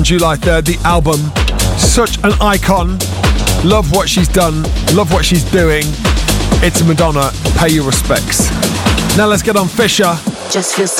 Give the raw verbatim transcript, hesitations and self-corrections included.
July third, the album. Such an icon. Love what she's done. Love what she's doing. It's Madonna. Pay your respects. Now let's get on Fisher. Just feels